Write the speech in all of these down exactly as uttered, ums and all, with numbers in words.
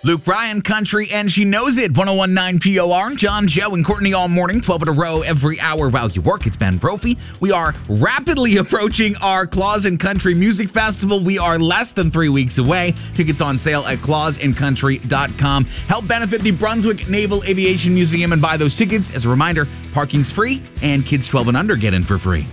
Luke Bryan, Country, and She Knows It. one oh one point nine P O R. John, Joe, and Courtney all morning, twelve in a row every hour while you work. It's Ben Brophy. We are rapidly approaching our Claus and Country Music Festival. We are less than three weeks away. Tickets on sale at claus and country dot com. Help benefit the Brunswick Naval Aviation Museum and buy those tickets. As a reminder, parking's free and kids twelve and under get in for free.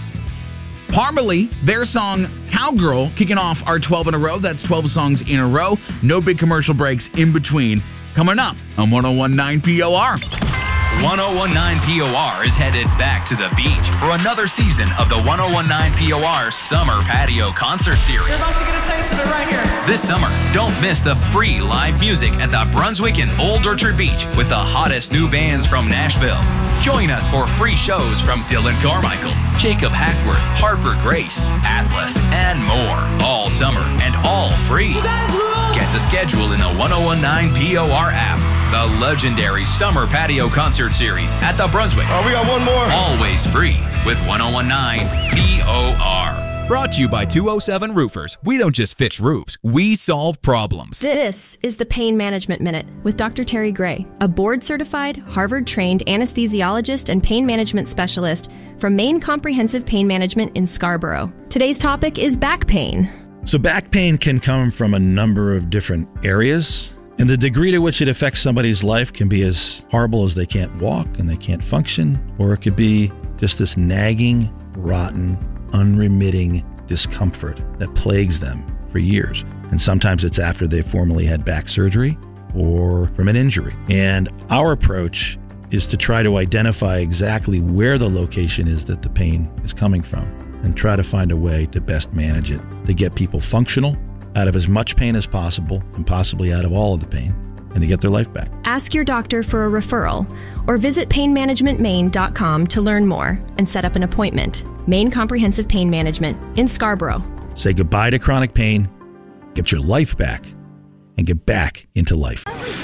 Parmalee, their song Cowgirl, kicking off our twelve in a row. That's twelve songs in a row. No big commercial breaks in between. Coming up on one oh one point nine P O R. one oh one point nine P O R is headed back to the beach for another season of the one oh one point nine P O R Summer Patio Concert Series. You're about to get a taste of it right here. This summer, don't miss the free live music at the Brunswick and Old Orchard Beach with the hottest new bands from Nashville. Join us for free shows from Dylan Carmichael, Jacob Hackworth, Harper Grace, Atlas, and more. All summer and all free. You guys rule! Get the schedule in the one oh one point nine P O R app. The legendary Summer Patio Concert Series at the Brunswick. Oh, we got one more. Always free with one oh one point nine P O R. Brought to you by two oh seven Roofers. We don't just fix roofs, we solve problems. This is the Pain Management Minute with Doctor Terry Gray, a board-certified, Harvard-trained anesthesiologist and pain management specialist from Maine Comprehensive Pain Management in Scarborough. Today's topic is back pain. So back pain can come from a number of different areas, and the degree to which it affects somebody's life can be as horrible as they can't walk and they can't function, or it could be just this nagging, rotten, unremitting discomfort that plagues them for years. And sometimes it's after they've formerly had back surgery or from an injury. And our approach is to try to identify exactly where the location is that the pain is coming from and try to find a way to best manage it, to get people functional, out of as much pain as possible, and possibly out of all of the pain, and to get their life back. Ask your doctor for a referral or visit pain management maine dot com to learn more and set up an appointment. Maine Comprehensive Pain Management in Scarborough. Say goodbye to chronic pain, get your life back, and get back into life.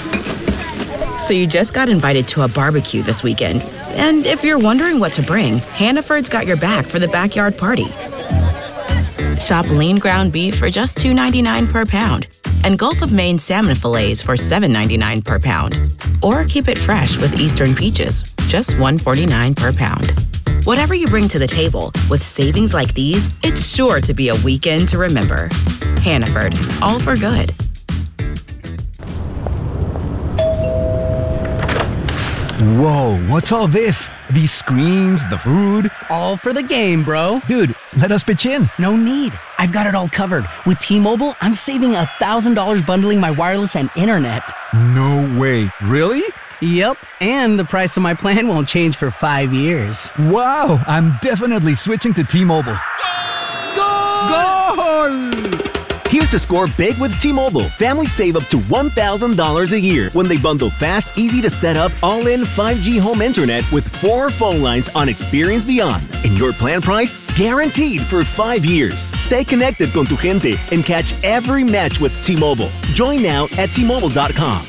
So you just got invited to a barbecue this weekend. And if you're wondering what to bring, Hannaford's got your back for the backyard party. Shop lean ground beef for just two ninety-nine per pound and Gulf of Maine salmon fillets for seven ninety-nine per pound. Or keep it fresh with Eastern peaches, just one forty-nine per pound. Whatever you bring to the table, with savings like these, it's sure to be a weekend to remember. Hannaford, all for good. Whoa, what's all this? These screens, the food? All for the game, bro. Dude, let us pitch in. No need. I've got it all covered. With T-Mobile, I'm saving one thousand dollars bundling my wireless and internet. No way. Really? Yep, and the price of my plan won't change for five years. Wow, I'm definitely switching to T-Mobile. Goal! Goal! Here to score big with T-Mobile. Families save up to one thousand dollars a year when they bundle fast, easy to set up, all-in five G home internet with four phone lines on Experience Beyond. And your plan price? Guaranteed for five years. Stay connected con tu gente and catch every match with T-Mobile. Join now at T Mobile dot com.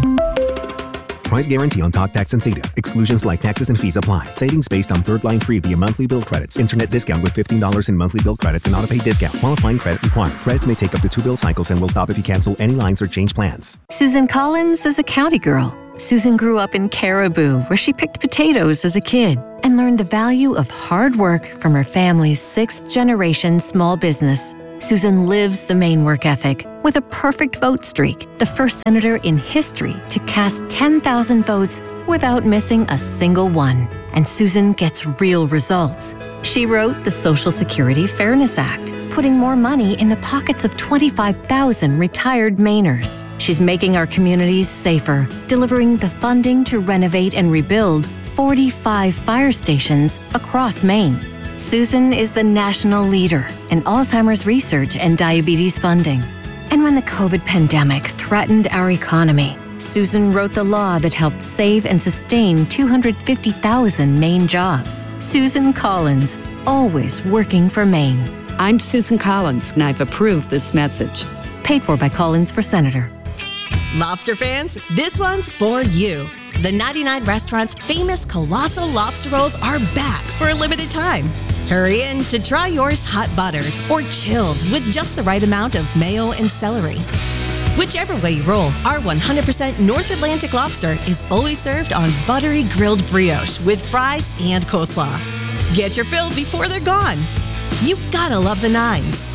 Price guarantee on talk, tax, and data. Exclusions like taxes and fees apply. Savings based on third line free via monthly bill credits. Internet discount with fifteen dollars in monthly bill credits and auto-pay discount. Qualifying credit required. Credits may take up to two bill cycles and will stop if you cancel any lines or change plans. Susan Collins is a county girl. Susan grew up in Caribou, where she picked potatoes as a kid and learned the value of hard work from her family's sixth-generation small business. Susan lives the Maine work ethic with a perfect vote streak, the first senator in history to cast ten thousand votes without missing a single one. And Susan gets real results. She wrote the Social Security Fairness Act, putting more money in the pockets of twenty-five thousand retired Mainers. She's making our communities safer, delivering the funding to renovate and rebuild forty-five fire stations across Maine. Susan is the national leader in Alzheimer's research and diabetes funding. And when the COVID pandemic threatened our economy, Susan wrote the law that helped save and sustain two hundred fifty thousand Maine jobs. Susan Collins, always working for Maine. I'm Susan Collins, and I've approved this message. Paid for by Collins for Senator. Lobster fans, this one's for you. The ninety-nine Restaurant's famous Colossal Lobster Rolls are back for a limited time. Hurry in to try yours hot buttered or chilled with just the right amount of mayo and celery. Whichever way you roll, our one hundred percent North Atlantic lobster is always served on buttery grilled brioche with fries and coleslaw. Get your fill before they're gone. You gotta love the Nines.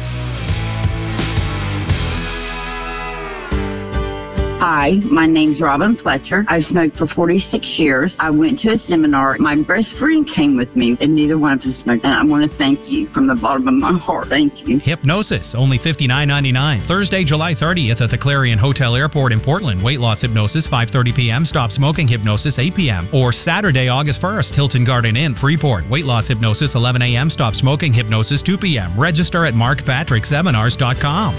Hi, my name's Robin Fletcher. I've smoked for forty-six years. I went to a seminar. My best friend came with me, and neither one of us smoked. And I want to thank you from the bottom of my heart. Thank you. Hypnosis, only fifty-nine ninety-nine. Thursday, July thirtieth at the Clarion Hotel Airport in Portland. Weight loss hypnosis, five thirty p.m. Stop smoking hypnosis, eight p.m. Or Saturday, August first, Hilton Garden Inn, Freeport. Weight loss hypnosis, eleven a.m. Stop smoking hypnosis, two p.m. Register at mark patrick seminars dot com.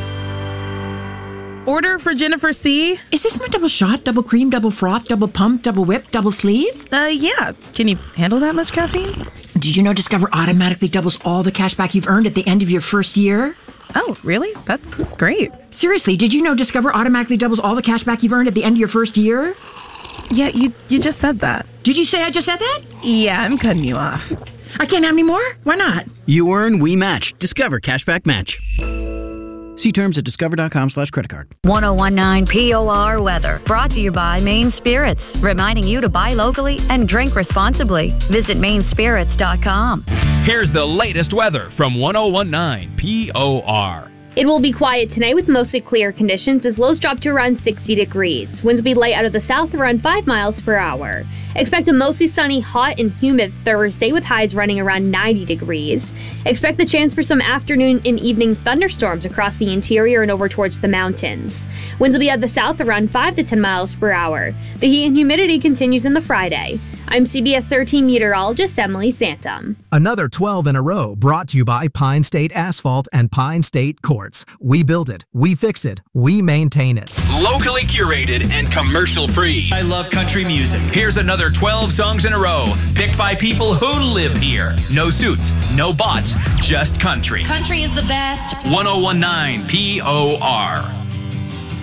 Order for Jennifer C. Is this my double shot, double cream, double froth, double pump, double whip, double sleeve? Uh, yeah. Can you handle that much caffeine? Did you know Discover automatically doubles all the cash back you've earned at the end of your first year? Oh, really? That's great. Seriously, did you know Discover automatically doubles all the cash back you've earned at the end of your first year? Yeah, you you just said that. Did you say I just said that? Yeah, I'm cutting you off. I can't have any more? Why not? You earn, we match. Discover Cashback Match. See terms at discover.com slash credit card. ten nineteen P O R weather. Brought to you by Maine Spirits. Reminding you to buy locally and drink responsibly. Visit maine spirits dot com. Here's the latest weather from ten nineteen P O R. It will be quiet tonight with mostly clear conditions as lows drop to around sixty degrees. Winds will be light out of the south around five miles per hour. Expect a mostly sunny, hot, and humid Thursday with highs running around ninety degrees. Expect the chance for some afternoon and evening thunderstorms across the interior and over towards the mountains. Winds will be out of the south around five to ten miles per hour. The heat and humidity continues in the Friday. I'm C B S thirteen meteorologist Emily Santum. Another twelve in a row brought to you by Pine State Asphalt and Pine State Courts. We build it, we fix it, we maintain it. Locally curated and commercial free. I love country music. Here's another twelve songs in a row, picked by people who live here. No suits, no bots, just country. Country is the best. ten nineteen P O R.